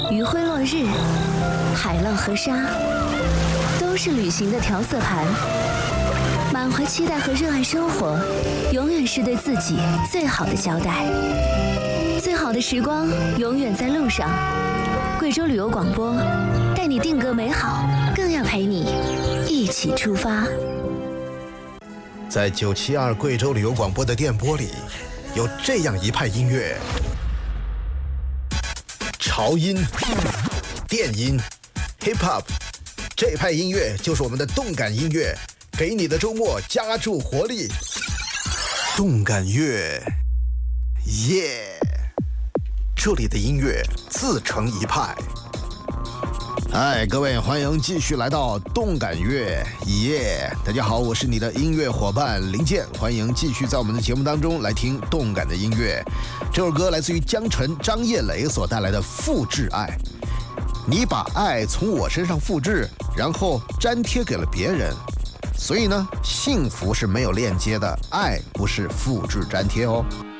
余晖落日，海浪和沙，都是旅行的调色盘。满怀期待和热爱生活，永远是对自己最好的交代。最好的时光永远在路上。贵州旅游广播，带你定格美好，更要陪你一起出发。 在972贵州旅游广播的电波里，有这样一派音乐：潮音、电音、hip hop， 这派音乐就是我们的动感音乐，给你的周末加注活力。动感乐，耶！这里的音乐自成一派。嗨，各位，欢迎继续来到动感乐，耶！大家好，我是你的音乐伙伴林健，欢迎继续在我们的节目当中来听动感的音乐。这首歌来自于江晨、张叶磊所带来的《复制爱》。你把爱从我身上复制，然后粘贴给了别人，所以呢，幸福是没有链接的，爱不是复制粘贴哦。